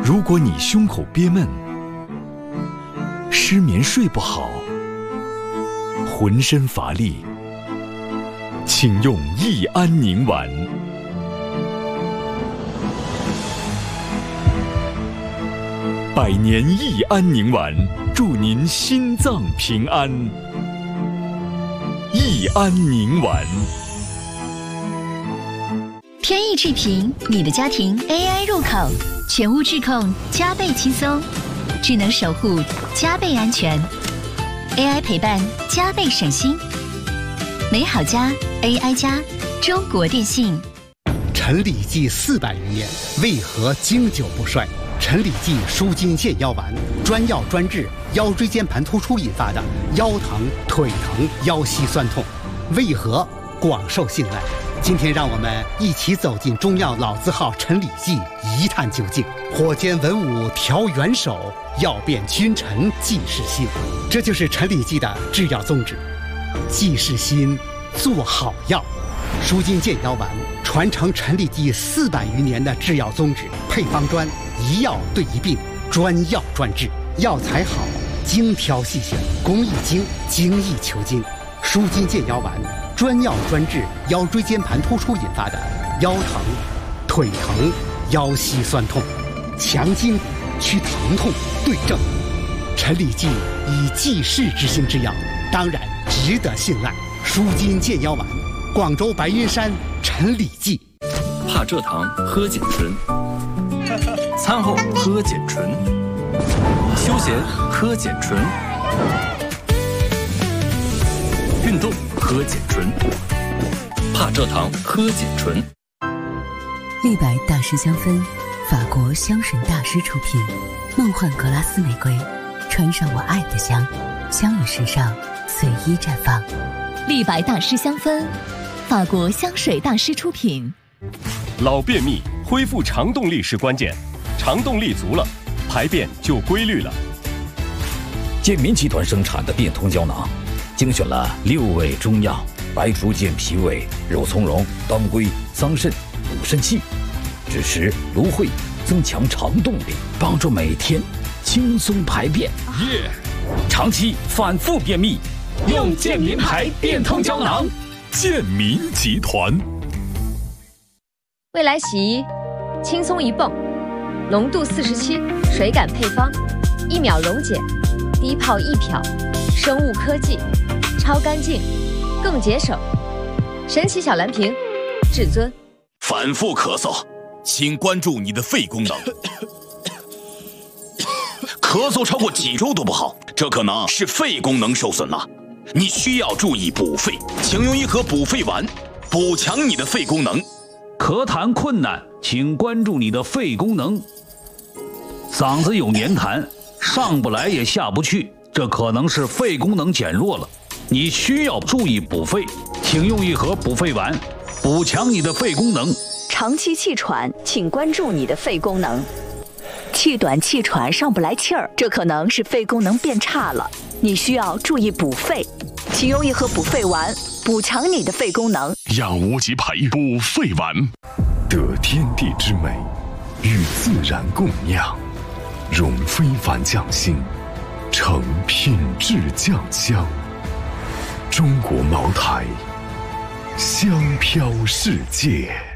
如果你胸口憋闷、失眠睡不好、浑身乏力，请用益安宁丸。百年益安宁丸，祝您心脏平安。益安宁丸。 天翼智屏，你的家庭 AI 入口，全屋智控，加倍轻松，智能守护，加倍安全 ，AI 陪伴，加倍省心。美好家 AI 家，中国电信。 陈李济400余年，为何经久不衰？陈李济舒筋健腰丸，专药专治腰椎间盘突出引发的腰疼、腿疼、腰膝酸痛，为何广受信赖？今天让我们一起走进中药老字号陈李济，一探究竟。火煎文武调元首，药变君臣济世心。这就是陈李济的制药宗旨，济世心，做好药。舒筋健腰丸传承陈李济400余年的制药宗旨，配方专，一药对一病，专药专治，药材好，精挑细选，工艺精，精益求精。舒筋健腰丸专药专治腰椎间盘突出引发的腰疼、腿疼、腰膝酸痛，强筋去疼痛，对症。陈李济以济世之心制药，当然值得信赖。舒筋健腰丸，广州白云山陈李济。 怕蔗糖喝碱醇，餐后喝碱醇，休闲喝碱醇，运动喝碱醇，怕蔗糖喝碱醇。 立白大师香氛，法国香水大师出品，梦幻格拉斯玫瑰，穿上我爱的香，香与时尚随意绽放。 立白大师香氛，法国香水大师出品。 老便秘恢复肠动力是关键，肠动力足了，排便就规律了。 健民集团生产的变通胶囊，精选了6味中药，白术健脾胃、肉苁蓉、当归、桑葚、补肾气，支持芦荟，增强肠动力，帮助每天轻松排便。长期反复便秘，用健民牌变通胶囊。 健民集团。 未来洗衣，轻松一泵，浓度47，水感配方，1秒溶解，低泡易漂，生物科技，超干净，更节省。神奇小蓝瓶，至尊。 反复咳嗽，请关注你的肺功能。咳嗽超过几周都不好，这可能是肺功能受损了。你需要注意补肺，请用一盒补肺丸，补强你的肺功能。 咳痰困难，请关注你的肺功能。嗓子有黏痰，上不来也下不去，这可能是肺功能减弱了。你需要注意补肺，请用一盒补肺丸，补强你的肺功能。 长期气喘，请关注你的肺功能。气短气喘上不来气儿，这可能是肺功能变差了，你需要注意补肺，请用一盒补肺丸，补强你的肺功能。 养无极牌补肺丸，得天地之美，与自然共酿，融非凡匠心，成品质酱香。中国茅台，香飘世界。